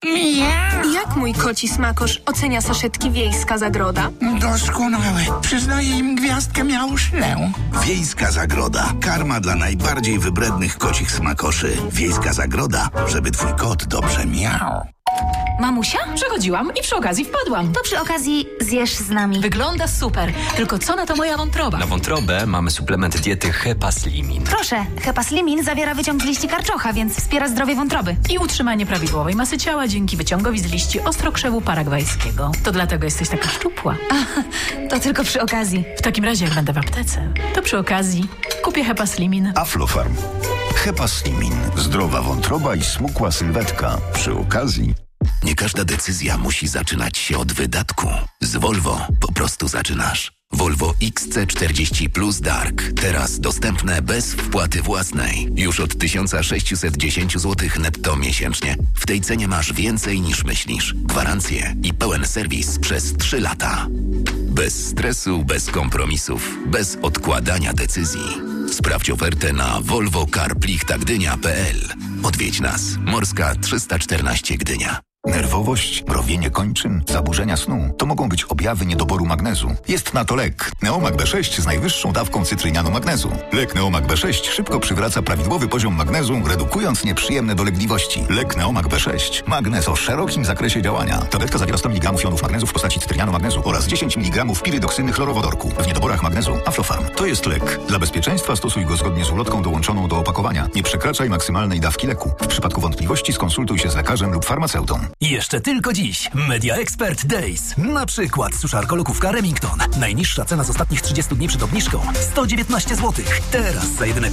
Miau. Jak mój koci smakosz ocenia saszetki Wiejska Zagroda? Doskonałe. Przyznaję im gwiazdkę miauszlę. Wiejska Zagroda. Karma dla najbardziej wybrednych kocich smakoszy. Wiejska Zagroda, żeby twój kot dobrze miał. Mamusia? Przechodziłam i przy okazji wpadłam. To przy okazji zjesz z nami. Wygląda super. Tylko co na to moja wątroba? Na wątrobę mamy suplement diety Hepaslimin. Proszę, Hepaslimin zawiera wyciąg z liści karczocha, więc wspiera zdrowie wątroby. I utrzymanie prawidłowej masy ciała dzięki wyciągowi z liści ostrokrzewu paragwajskiego. To dlatego jesteś taka szczupła. To tylko przy okazji. W takim razie, jak będę w aptece, to przy okazji kupię Hepaslimin. Aflofarm. Hepaslimin. Zdrowa wątroba i smukła sylwetka. Przy okazji. Nie każda decyzja musi zaczynać się od wydatku. Z Volvo po prostu zaczynasz. Volvo XC40 Plus Dark. Teraz dostępne bez wpłaty własnej. Już od 1610 zł netto miesięcznie. W tej cenie masz więcej niż myślisz. Gwarancję i pełen serwis przez 3 lata. Bez stresu, bez kompromisów, bez odkładania decyzji. Sprawdź ofertę na volvocarplichtagdynia.pl. Odwiedź nas. Morska 314 Gdynia. Nerwowość, mrowienie kończyn, zaburzenia snu to mogą być objawy niedoboru magnezu. Jest na to lek. Neomag B6 z najwyższą dawką cytrynianu magnezu. Lek Neomag B6 szybko przywraca prawidłowy poziom magnezu, redukując nieprzyjemne dolegliwości. Lek Neomag B6. Magnez o szerokim zakresie działania. Tabletka zawiera 100 mg jonów magnezu w postaci cytrynianu magnezu oraz 10 mg pirydoksyny chlorowodorku. W niedoborach magnezu Aflofarm. To jest lek. Dla bezpieczeństwa stosuj go zgodnie z ulotką dołączoną do opakowania. Nie przekraczaj maksymalnej dawki leku. W przypadku wątpliwości skonsultuj się z lekarzem lub farmaceutą. I jeszcze tylko dziś Media Expert Days. Na przykład suszarko-lokówka Remington. Najniższa cena z ostatnich 30 dni przed obniżką 119 zł. Teraz za jedyne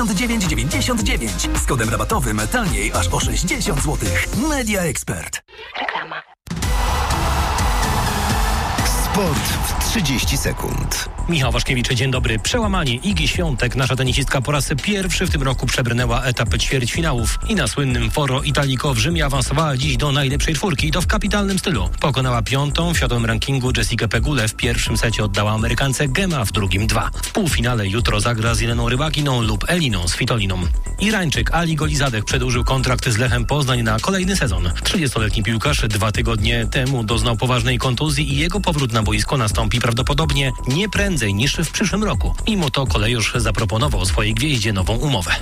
59,99. Z kodem rabatowym taniej aż o 60 zł. Media Expert. Reklama. Sport w 30 sekund. Michał Waszkiewicz, dzień dobry. Przełamanie Igi Świątek. Nasza tenisistka po raz pierwszy w tym roku przebrnęła etap ćwierćfinałów i na słynnym Foro Italico w Rzymie awansowała dziś do najlepszej czwórki i to w kapitalnym stylu. Pokonała 5. w światowym rankingu Jessikę Pegulę. W pierwszym secie oddała Amerykance Gema, w drugim 2. W półfinale jutro zagra z Jeleną Rybakiną lub Eliną Svitoliną. Irańczyk Ali Golizadeh przedłużył kontrakt z Lechem Poznań na kolejny sezon. 30-letni piłkarz 2 tygodnie temu doznał poważnej kontuzji i jego powrót na boisko nastąpi prawdopodobnie nie prędzej niż w przyszłym roku. Mimo to kolejorz zaproponował swojej gwieździe nową umowę.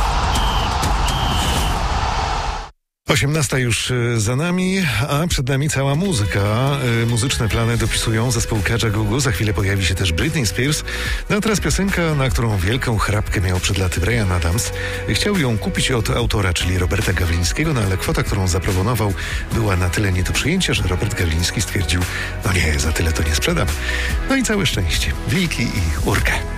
18 już za nami, a przed nami cała muzyka. Muzyczne plany dopisują zespół Kaja Gugu. Za chwilę pojawi się też Britney Spears. No a teraz piosenka, na którą wielką chrapkę miał przed laty Bryan Adams. Chciał ją kupić od autora, czyli Roberta Gawlińskiego, no ale kwota, którą zaproponował, była na tyle nie do przyjęcia, że Robert Gawliński stwierdził, no nie, za tyle to nie sprzedam. No i całe szczęście. Wilki i Urkę.